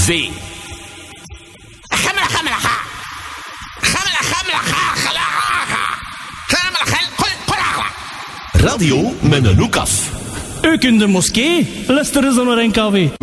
V. Radio met een hoek af. U kunt de moskee, luisteren ze naar NKW.